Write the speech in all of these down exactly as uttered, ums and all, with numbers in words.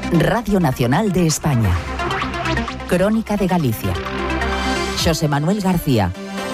Radio Nacional de España. Crónica de Galicia. Xosé Manuel García.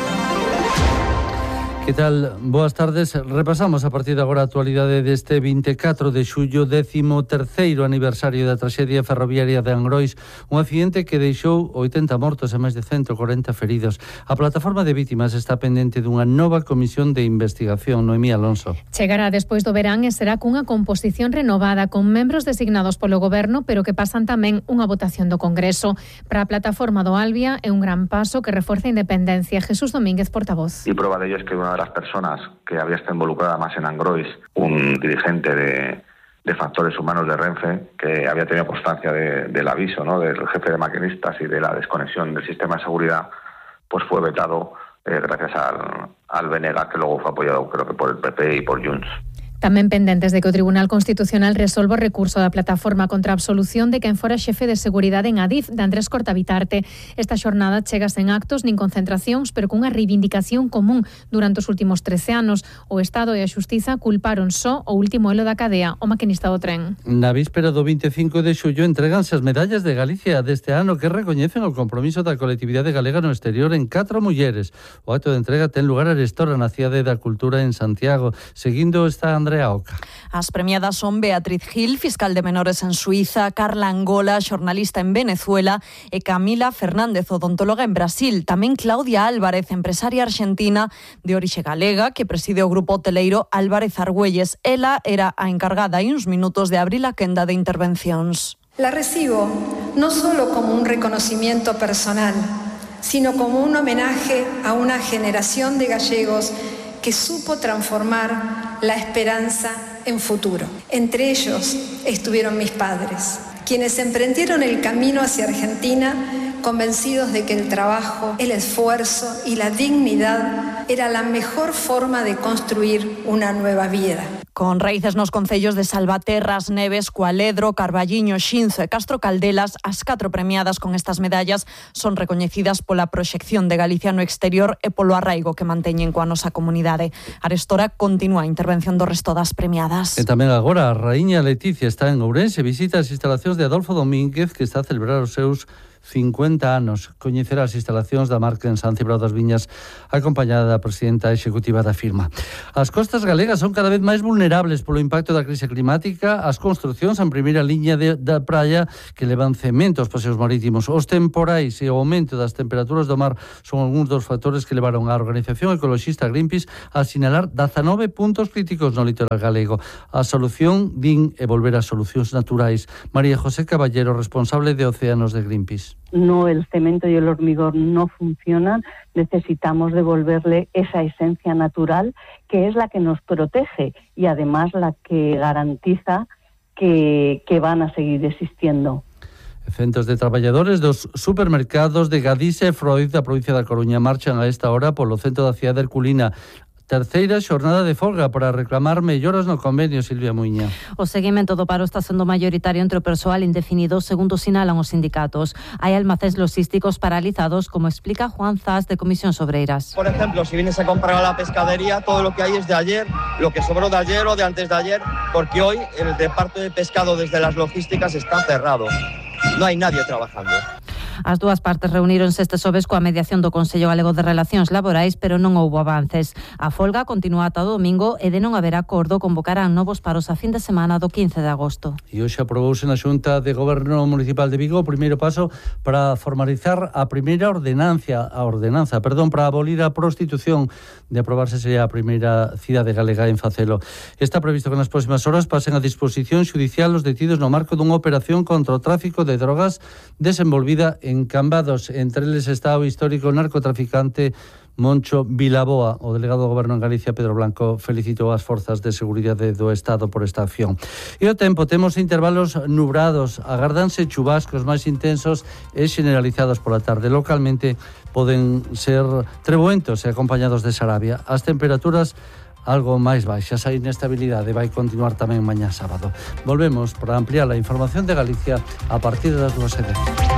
Que tal? Boas tardes. Repasamos a partir de agora a actualidade deste vinte e catro de xullo, décimo terceiro aniversario da traxedia ferroviaria de Angrois, un accidente que deixou oitenta mortos e máis de ciento corenta feridos. A plataforma de vítimas está pendente dunha nova comisión de investigación. Noemí Alonso. Chegará despois do verán e será cunha composición renovada con membros designados polo Goberno, pero que pasan tamén unha votación do Congreso. Para a plataforma do Albia é un gran paso que reforza a independencia. Jesús Domínguez, portavoz. Y prueba de ello es que una de las personas que había estado involucrada más en Angrois, un dirigente de, de factores humanos de Renfe, que había tenido constancia de, del aviso, ¿no?, del jefe de maquinistas y de la desconexión del sistema de seguridad, pues fue vetado eh, gracias al, al B N G, que luego fue apoyado creo que por el P P y por Junts. Tamén pendentes de que o Tribunal Constitucional resolva o recurso da plataforma contra a absolución de quen fora xefe de seguridade en Adif, de Andrés Cortabitarte. Esta xornada chega sen actos nin concentracións, pero cunha reivindicación común. Durante os últimos trece anos, o Estado e a Xustiza culparon só o último elo da cadea, o maquinista do tren. Na víspera do vinte e cinco de xullo entreganse as medallas de Galicia deste ano que recoñecen o compromiso da colectividade galega no exterior en catro mulleres. O acto de entrega ten lugar a Arestora, na Cidade da Cultura en Santiago. Seguindo está Andrea Oca. As premiadas son Beatriz Gil, fiscal de menores en Suiza, Carla Angola, xornalista en Venezuela, e Camila Fernández, odontóloga en Brasil. Tamén Claudia Álvarez, empresaria argentina de orixe galega, que preside o grupo hoteleiro Álvarez Argüelles. Ela era a encargada hai uns minutos de abrir a quenda de intervencións. La recibo no solo como un reconocimiento personal, sino como un homenaje a una generación de gallegos que supo transformar la esperanza en futuro. Entre ellos estuvieron mis padres, quienes emprendieron el camino hacia Argentina convencidos de que el trabajo, el esfuerzo y la dignidad era la mejor forma de construir una nueva vida. Con raíces nos concellos de Salvaterras, Neves, Cualedro, Carballiño, Xinzo e Castro Caldelas, as catro premiadas con estas medallas son recoñecidas pola proxección de Galicia no exterior e polo arraigo que manteñen coa nosa comunidade. Arestora continúa a intervención do resto das premiadas. E tamén agora a raíña Leticia está en Ourense, visita as instalacións de Adolfo Domínguez, que está a celebrar os seus cincuenta anos. Coñecerá as instalacións da marca en San Cibrao das Viñas, acompañada da presidenta executiva da firma. As costas galegas son cada vez máis vulnerables polo impacto da crise climática. As construcións en primeira liña de, da praia que levan cemento aos paseos marítimos. Os temporais e o aumento das temperaturas do mar son algúns dos factores que levaron a organización ecoloxista Greenpeace a sinalar dezanove puntos críticos no litoral galego. A solución, din, é volver ás solucións naturais. María José Caballero, responsable de Océanos de Greenpeace. No, el cemento y el hormigón no funcionan, necesitamos devolverle esa esencia natural que es la que nos protege y además la que garantiza que, que van a seguir existiendo. Centos de traballadores dos supermercados de Gadiza e Freud da provincia da Coruña marchan a esta hora polo centro da cidade herculina. Terceira xornada de folga para reclamar melloras no convenio, Silvia Muiña. O seguimento do paro está sendo maioritario entre o persoal indefinido, segundo sinalan os sindicatos. Hai almacéns logísticos paralizados, como explica Juan Zas, de Comisións Obreiras. Por ejemplo, si vienes a comprar a la pescadería, todo lo que hay es de ayer, lo que sobró de ayer o de antes de ayer, porque hoy el reparto de pescado desde las logísticas está cerrado. No hay nadie trabajando. As dúas partes reuníronse este xoves coa mediación do Consello Galego de Relacións Laborais, pero non houbo avances. A folga continúa ata o domingo e de non haber acordo convocarán novos paros a fin de semana do quince de agosto. E hoxe aprobouse na Xunta de Goberno Municipal de Vigo o primeiro paso para formalizar a primeira ordenancia, a ordenanza, perdón, para abolir a prostitución. De aprobarse sería a primeira cidade galega en facelo. Está previsto que nas próximas horas pasen a disposición xudicial os detidos no marco dunha operación contra o tráfico de drogas desenvolvida en Cambados. Entre eles está o histórico narcotraficante Moncho Vilaboa. O delegado do Goberno en Galicia, Pedro Blanco, felicitou as forzas de seguridade do Estado por esta acción. E o tempo, temos intervalos nubrados, agardanse chubascos máis intensos e generalizados pola tarde. Localmente poden ser treboentos e acompañados de sarabia. As temperaturas algo máis baixas. A inestabilidade vai continuar tamén mañá sábado. Volvemos para ampliar a información de Galicia a partir das dúas e dez.